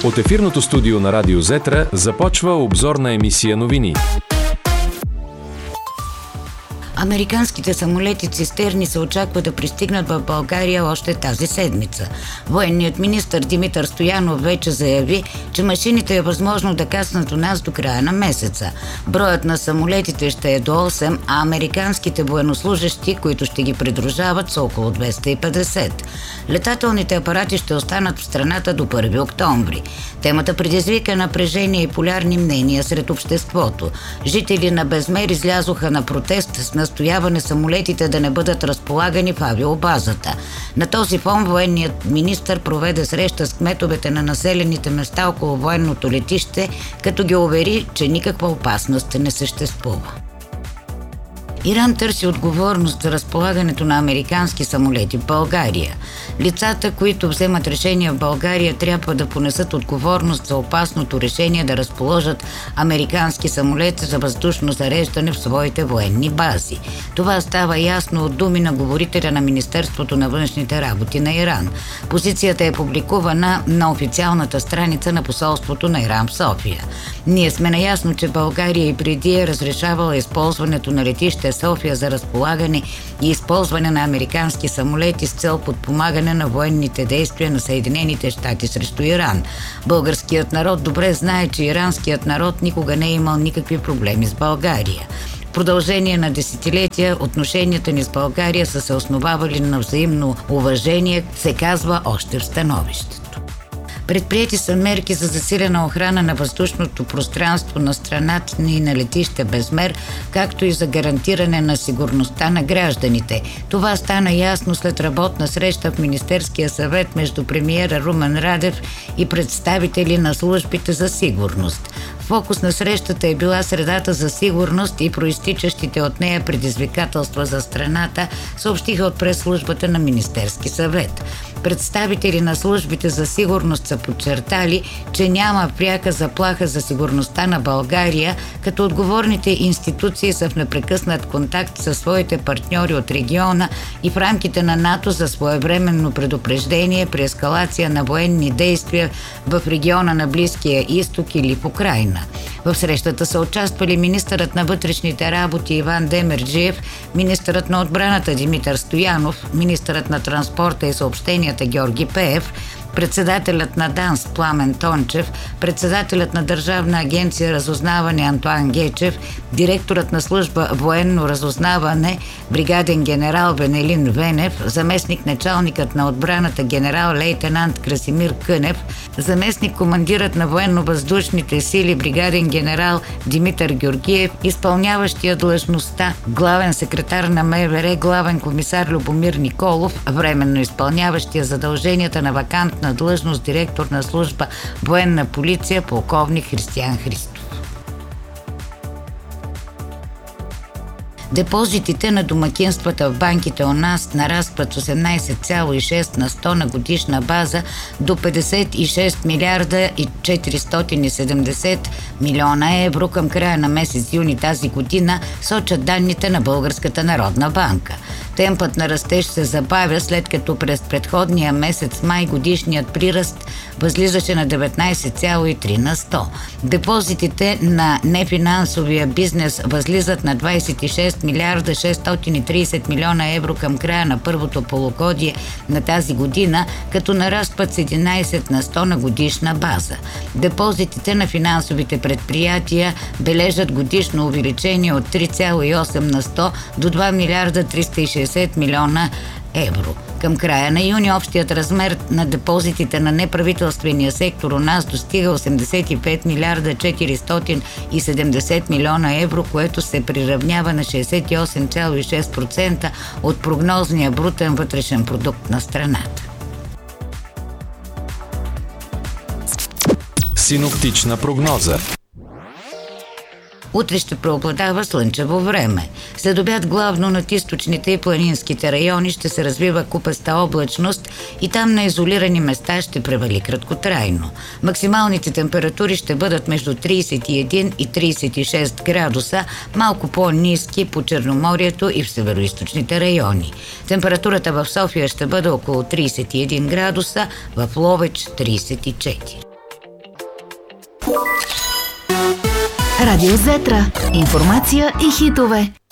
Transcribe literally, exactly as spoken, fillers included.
От ефирното студио на Радио Зетра започва обзорна емисия новини. Американските самолети цистерни се очаква да пристигнат в България още тази седмица. Военният министър Димитър Стоянов вече заяви, че машините е възможно да кацнат у нас до края на месеца. Броят на самолетите ще е до осем, а американските военнослужещи, които ще ги придружават, са около двеста и петдесет. Летателните апарати ще останат в страната до първи октомври. Темата предизвика напрежение и полярни мнения сред обществото. Жители на Безмер излязоха на протест с настояване самолетите да не бъдат разполагани в авиобазата. На този фон военният министър проведе среща с кметовете на населените места около военното летище, като ги увери, че никаква опасност не съществува. Иран търси отговорност за разполагането на американски самолети в България. Лицата, които вземат решения в България, трябва да понесат отговорност за опасното решение да разположат американски самолети за въздушно зареждане в своите военни бази. Това става ясно от думи на говорителя на Министерството на външните работи на Иран. Позицията е публикувана на официалната страница на посолството на Иран в София. Ние сме наясно, че България и преди е разрешавала използването на летище София за разполагане и използване на американски самолети с цел подпомагане на военните действия на Съединените щати срещу Иран. Българският народ добре знае, че иранският народ никога не е имал никакви проблеми с България. В продължение на десетилетия отношенията ни с България са се основавали на взаимно уважение, се казва още в становището. Предприети са мерки за засилена охрана на въздушното пространство на страната ни на летище Безмер, както и за гарантиране на сигурността на гражданите. Това стана ясно след работна среща в Министерския съвет между премиера Румен Радев и представители на службите за сигурност. Фокус на срещата е била средата за сигурност и проистичащите от нея предизвикателства за страната, съобщиха от пресслужбата на Министерски съвет. Представители на службите за сигурност са подчертали, че няма пряка заплаха за сигурността на България, като отговорните институции са в непрекъснат контакт със своите партньори от региона и в рамките на НАТО за своевременно предупреждение при ескалация на военни действия в региона на Близкия изток или в Украйна. В срещата са участвали министърът на вътрешните работи Иван Демерджиев, министърът на отбраната Димитър Стоянов, министърът на транспорта и съобщенията Георги Пеев, председателят на ДАНС Пламен Тончев, председателят на Държавна агенция разузнаване Антоан Гечев, директорът на служба военно разузнаване бригаден генерал Венелин Венев, заместник началникът на отбраната генерал-лейтенант Красимир Кънев, заместник командирът на военно-въздушните сили бригаден генерал Димитър Георгиев, изпълняващия длъжността главен секретар на МВР главен комисар Любомир Николов, временно изпълняващия задълженията на вакантна на длъжност директор на служба военна полиция полковник Християн Христов. Депозитите на домакинствата в банките у нас нарастват с осемнайсет цяло и шест на сто на годишна база до петдесет и шест милиарда и четиристотин и седемдесет милиона евро към края на месец юни тази година, сочат данните на Българската народна банка. Темпът на растеж се забавя, след като през предходния месец май годишният приръст възлизаше на деветнайсет цяло и три на сто. Депозитите на нефинансовия бизнес възлизат на двайсет и шест милиарда шестстотин и трийсет милиона евро към края на първото полугодие на тази година, като нарастват с единайсет на сто на годишна база. Депозитите на финансовите предприятия бележат годишно увеличение от три цяло и осем на сто до два милиарда триста и шейсет милиона евро. Към края на юни общият размер на депозитите на неправителствения сектор у нас достига осемдесет и пет милиарда четиристотин и седемдесет милиона евро, което се приравнява на шейсет и осем цяло и шест процента от прогнозния брутен вътрешен продукт на страната. Синоптична прогноза. Утре ще преобладава слънчево време. След обяд главно над източните и планинските райони ще се развива купеста облачност и там на изолирани места ще превали краткотрайно. Максималните температури ще бъдат между трийсет и един и трийсет и шест градуса, малко по-ниски по Черноморието и в североизточните райони. Температурата в София ще бъде около трийсет и един градуса, в Ловеч трийсет и четири. Радио Зетра. Информация и хитове.